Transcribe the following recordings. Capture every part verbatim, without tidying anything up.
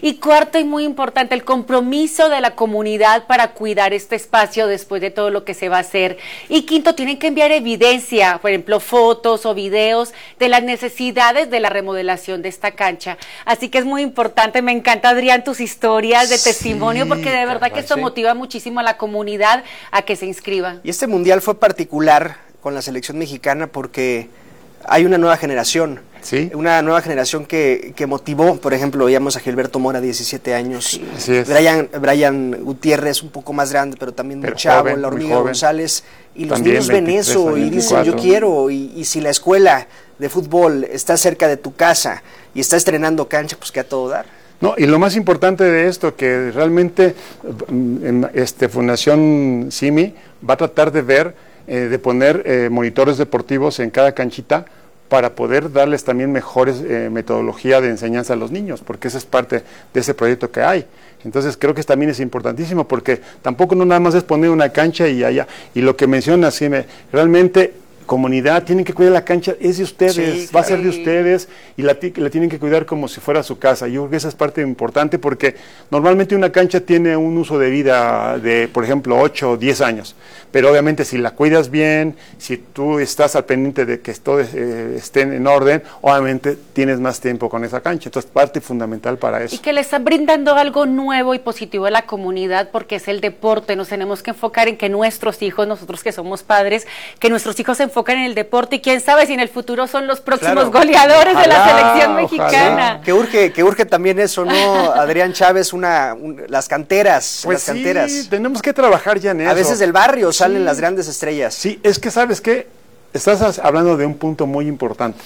Y cuarto y muy importante, el compromiso de la comunidad para cuidar este espacio después de todo lo que se va a hacer. Y quinto, tienen que enviar evidencia, por ejemplo, fotos o videos de las necesidades de la remodelación de esta cancha. Así que es muy importante, me encanta, Adrián, tus historias de testimonio, sí, porque de verdad que esto sí motiva muchísimo a la comunidad a que se inscriba. Y este mundial fue particular con la selección mexicana porque hay una nueva generación. ¿Sí? Una nueva generación que, que motivó, por ejemplo, veíamos a Gilberto Mora, diecisiete años, sí, Brian, Brian Gutiérrez, un poco más grande, pero también pero muy chavo, joven, la Hormiga González, y los niños ven eso años, y dicen, veinticuatro. Yo quiero, y, y si la escuela de fútbol está cerca de tu casa y está estrenando cancha, pues que a todo dar. No, y lo más importante de esto, que realmente en este, Fundación Simi va a tratar de ver, eh, de poner eh, monitores deportivos en cada canchita, para poder darles también mejores eh, metodología de enseñanza a los niños, porque esa es parte de ese proyecto que hay. Entonces creo que también es importantísimo, porque tampoco no nada más es poner una cancha y allá, y lo que mencionas, sí, me, realmente comunidad, tienen que cuidar la cancha, es de ustedes, sí, va a ser de ustedes, y la, la tienen que cuidar como si fuera su casa. Yo creo que esa es parte importante, porque normalmente una cancha tiene un uso de vida de, por ejemplo, ocho o diez años, pero obviamente si la cuidas bien, si tú estás al pendiente de que todo eh, esté en orden, obviamente tienes más tiempo con esa cancha. Entonces, parte fundamental para eso. Y que le están brindando algo nuevo y positivo a la comunidad, porque es el deporte. Nos tenemos que enfocar en que nuestros hijos, nosotros que somos padres, que nuestros hijos se enfocan en el deporte, y quién sabe si en el futuro son los próximos, claro, goleadores, ojalá, de la selección mexicana. Que urge, que urge también eso, ¿no, Adrián Chávez? Una, un, las canteras, pues las canteras. Sí, tenemos que trabajar ya en eso. A veces del barrio salen sí. las grandes estrellas. Sí, es que ¿sabes qué? Estás hablando de un punto muy importante.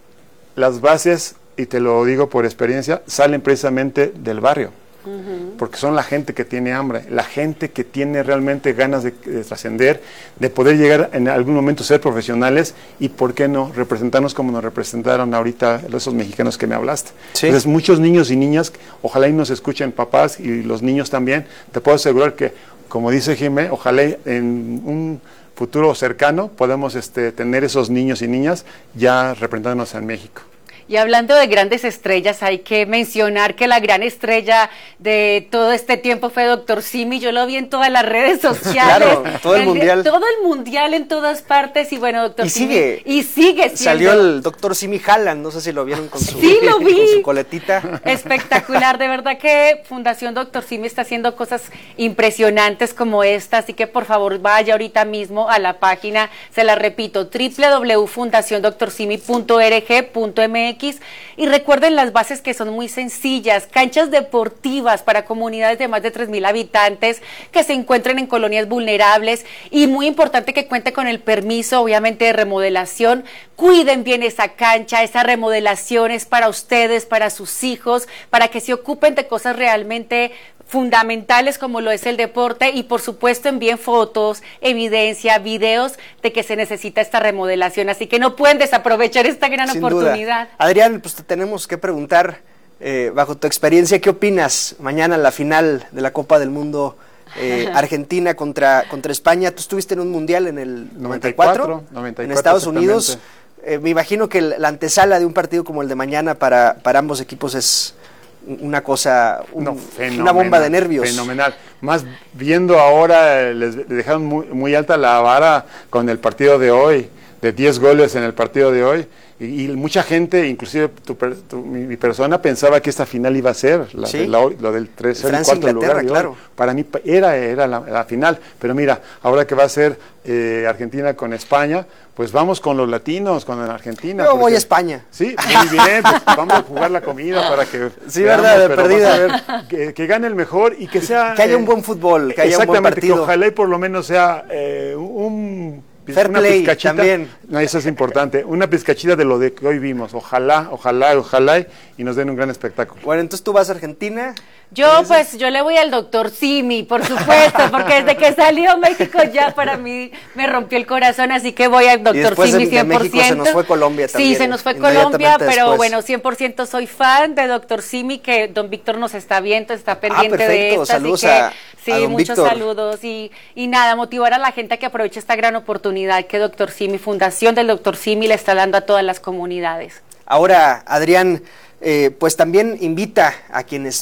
Las bases, y te lo digo por experiencia, salen precisamente del barrio. Uh-huh. Porque son la gente que tiene hambre, la gente que tiene realmente ganas de, de trascender, de poder llegar en algún momento a ser profesionales, y por qué no representarnos como nos representaron ahorita esos mexicanos que me hablaste. Sí. Entonces muchos niños y niñas, ojalá y nos escuchen papás y los niños también, te puedo asegurar que, como dice Jimé, ojalá en un futuro cercano podamos este, tener esos niños y niñas ya representándonos en México. Y hablando de grandes estrellas, hay que mencionar que la gran estrella de todo este tiempo fue doctor Simi. Yo lo vi en todas las redes sociales. Claro, todo el, el mundial. Todo el mundial en todas partes. Y bueno, doctor y Simi. Sigue, y sigue siendo. Salió el doctor Simi Haaland, no sé si lo vieron con su, sí, lo vi. Con su coletita. Espectacular, de verdad que Fundación doctor Simi está haciendo cosas impresionantes como esta. Así que por favor vaya ahorita mismo a la página, se la repito, doble u doble u doble u punto fundación doctor simi punto org punto m x. Y recuerden las bases, que son muy sencillas: canchas deportivas para comunidades de más de tres mil habitantes que se encuentren en colonias vulnerables, y muy importante que cuente con el permiso, obviamente, de remodelación. Cuiden bien esa cancha, esa remodelación es para ustedes, para sus hijos, para que se ocupen de cosas realmente fundamentales como lo es el deporte, y por supuesto envíen fotos, evidencia, videos de que se necesita esta remodelación, así que no pueden desaprovechar esta gran Sin oportunidad. Duda. Adrián, pues te tenemos que preguntar, eh, bajo tu experiencia, ¿qué opinas mañana en la final de la Copa del Mundo, eh, Argentina contra, contra España? Tú estuviste en un mundial en el noventa y cuatro, noventa y cuatro en Estados Unidos, eh, me imagino que la antesala de un partido como el de mañana para, para ambos equipos es una cosa, un, no, una bomba de nervios. Fenomenal. Más viendo ahora, les dejaron muy, muy alta la vara con el partido de hoy, de diez goles en el partido de hoy, y, y mucha gente, inclusive tu, tu, mi, mi persona, pensaba que esta final iba a ser la, ¿sí? de la, lo del tercer y cuarto lugar. Claro. Para mí era, era la, la final, pero mira, ahora que va a ser eh, Argentina con España, pues vamos con los latinos, con la Argentina. Yo voy a España. Sí, muy bien, pues vamos a jugar la comida para que... Sí, veamos, verdad, de perdida. A ver, que, que gane el mejor y que sea... Que haya eh, un buen fútbol, que haya un buen partido. Que ojalá y por lo menos sea eh, un... Fair una play pizcachita, también. No, eso es importante, una pizcachita de lo de que hoy vimos, ojalá, ojalá, ojalá, y nos den un gran espectáculo. Bueno, entonces tú vas a Argentina. Yo, pues, yo le voy al doctor Simi, por supuesto, porque desde que salió México ya para mí me rompió el corazón, así que voy al doctor Simi cien por ciento. De México se nos fue Colombia también. Sí, se nos fue Colombia, pero después. Bueno, cien por ciento soy fan de doctor Simi, que don Víctor nos está viendo, está pendiente ah, de esto. Saludos así que, a, sí, a don muchos Víctor. saludos y, y nada, motivar a la gente a que aproveche esta gran oportunidad que doctor Simi, Fundación del doctor Simi, le está dando a todas las comunidades. Ahora, Adrián, eh, pues también invita a quienes